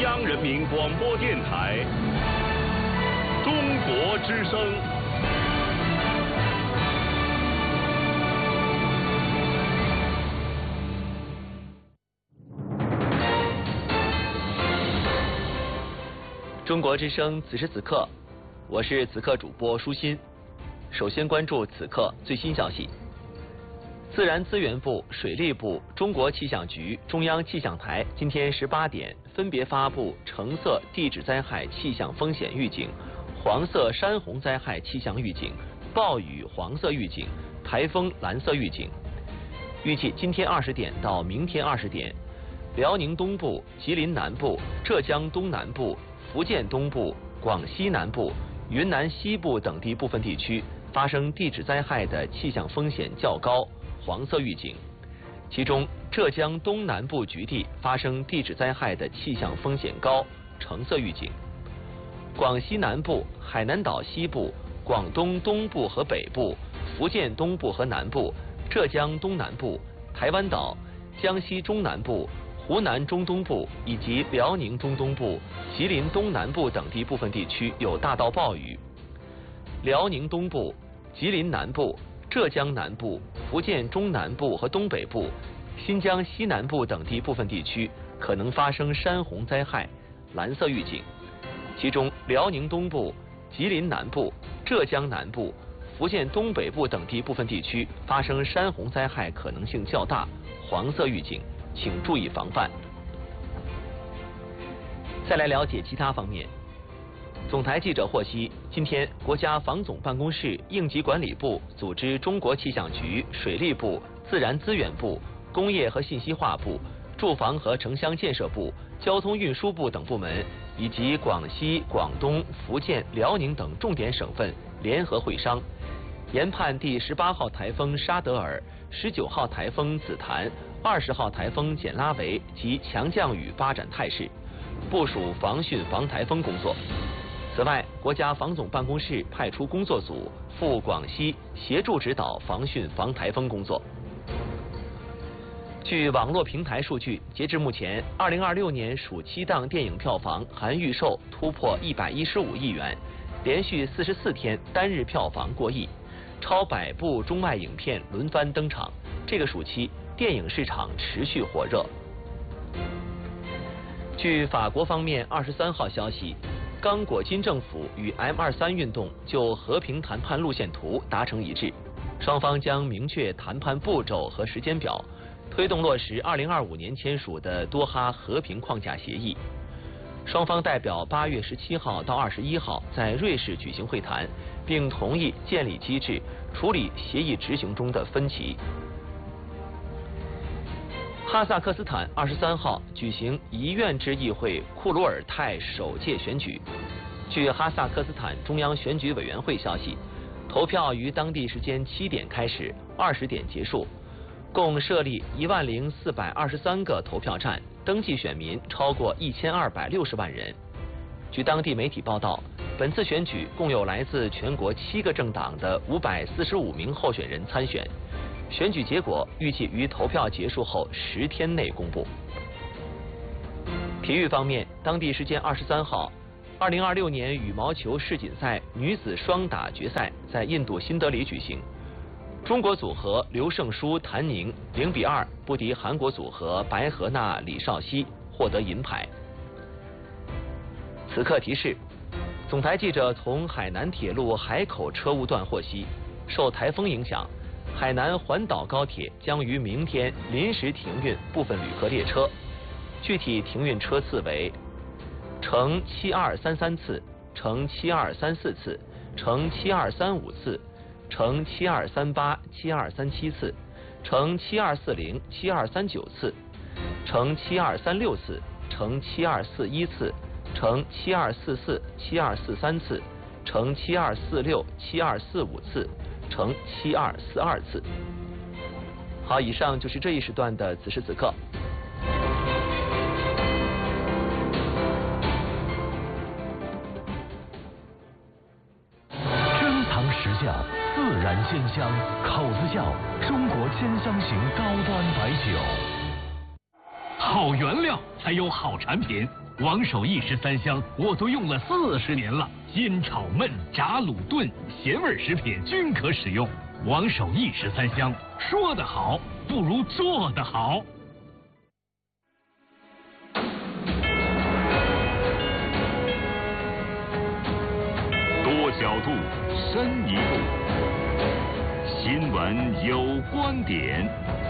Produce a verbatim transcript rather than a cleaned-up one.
央人民广播电台中国之声。 中国之声，此时此刻，我是此刻主播舒心。首先关注此刻最新消息。自然资源部、水利部、中国气象局、中央气象台今天十八点分别发布橙色地质灾害气象风险预警、黄色山洪灾害气象预警、暴雨黄色预警、台风蓝色预警。预计今天二十点到明天二十点，辽宁东部、吉林南部、浙江东南部、福建东部、广西南部、云南西部等地部分地区发生地质灾害的气象风险较高，黄色预警。其中，浙江东南部局地发生地质灾害的气象风险高，橙色预警。广西南部、海南岛西部、广东东部和北部、福建东部和南部、浙江东南部、台湾岛、江西中南部、湖南中东部以及辽宁中东部、吉林东南部等地部分地区有大到暴雨。辽宁东部、吉林南部、浙江南部、福建中南部和东北部、新疆西南部等地部分地区可能发生山洪灾害，蓝色预警。其中，辽宁东部、吉林南部、浙江南部、福建东北部等地部分地区发生山洪灾害可能性较大，黄色预警，请注意防范。再来了解其他方面。总台记者获悉，今天国家防总办公室、应急管理部组织中国气象局、水利部、自然资源部、工业和信息化部、住房和城乡建设部、交通运输部等部门，以及广西、广东、福建、辽宁等重点省份联合会商，研判第十八号台风沙德尔、十九号台风紫檀、二十号台风简拉维及强降雨发展态势，部署防汛防台风工作。此外，国家防总办公室派出工作组赴广西协助指导防汛防台风工作。据网络平台数据，截至目前，二零二六年暑期档电影票房含预售突破一百一十五亿元，连续四十四天单日票房过亿，超百部中外影片轮番登场。这个暑期电影市场持续火热。据法国方面二十三号消息，刚果金政府与 M 二三运动就和平谈判路线图达成一致，双方将明确谈判步骤和时间表，推动落实二零二五年签署的多哈和平框架协议。双方代表八月十七号到二十一号在瑞士举行会谈，并同意建立机制处理协议执行中的分歧。哈萨克斯坦二十三号举行一院制议会库鲁尔泰首届选举。据哈萨克斯坦中央选举委员会消息，投票于当地时间七点开始，二十点结束，共设立一万零四百二十三个投票站，登记选民超过一千二百六十万人。据当地媒体报道，本次选举共有来自全国七个政党的五百四十五名候选人参选。选举结果预计于投票结束后十天内公布。体育方面，当地时间二十三号，二零二六年羽毛球世锦赛女子双打决赛在印度新德里举行。中国组合刘胜书、谭宁零比二不敌韩国组合白河娜、李绍熙，获得银牌。此刻提示：总台记者从海南铁路海口车务段获悉，受台风影响，海南环岛高铁将于明天临时停运部分旅客列车，具体停运车次为乘七二三三次、乘七二三四次、乘七二三五次、乘七二三八、七二三七次、乘七二四零、七二三九次、乘七二三六次、乘七二四一次、乘七二四四、七二四三次、乘七二四六、七二四五次、乘七二四二次。好，以上就是这一时段的此时此刻。 珍藏实窖，自然鲜香，口子窖，中国鲜香型高端白酒。 好原料才有好产品。王守义十三香我都用了四十年了，煎炒焖炸卤炖咸味食品均可使用。王守义十三香，说得好不如做得好。 多角度，深一步。新闻有观点。